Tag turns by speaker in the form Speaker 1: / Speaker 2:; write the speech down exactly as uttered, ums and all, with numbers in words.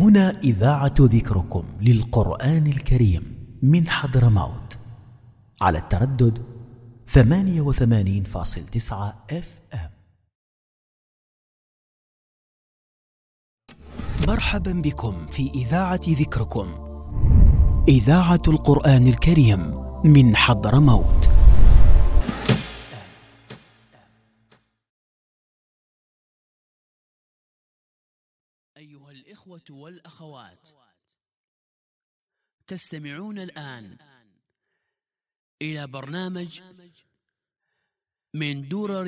Speaker 1: هنا إذاعة ذكركم للقرآن الكريم من حضرموت على التردد ثمانية وثمانين فاصل تسعة اف ام. مرحبا بكم في إذاعة ذكركم، إذاعة القرآن الكريم من حضرموت.
Speaker 2: أيها الإخوة والأخوات، تستمعون الآن إلى برنامج من درر